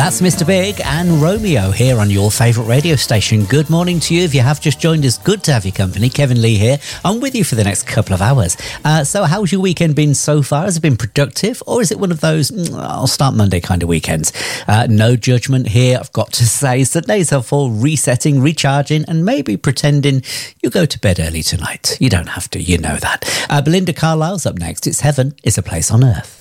That's Mr. Big and Romeo here on your favourite radio station. Good morning to you. If you have just joined us, good to have your company. Kevin Lee here. I'm with you for the next couple of hours. So how's your weekend been so far? Has it been productive, or is it one of those I'll start Monday kind of weekends? No judgment here, I've got to say. Sundays are for resetting, recharging, and maybe pretending you go to bed early tonight. You don't have to, you know that. Belinda Carlisle's up next. It's Heaven is a Place on Earth.